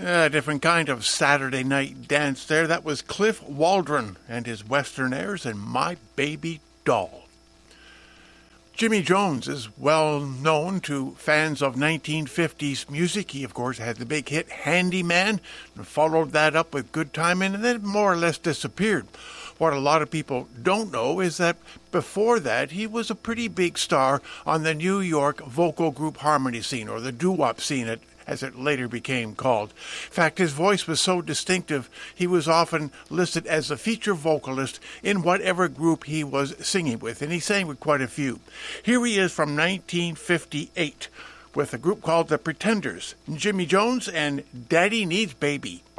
A different kind of Saturday night dance there. That was Cliff Waldron and his Western airs and My Baby Doll. Jimmy Jones is well known to fans of 1950s music. He, of course, had the big hit Handyman and followed that up with Good Timin' and then more or less disappeared. What a lot of people don't know is that before that, he was a pretty big star on the New York vocal group harmony scene, or the doo-wop scene, as it later became called. In fact, his voice was so distinctive, he was often listed as a feature vocalist in whatever group he was singing with, and he sang with quite a few. Here he is from 1958 with a group called The Pretenders, Jimmy Jones and Daddy Needs Baby.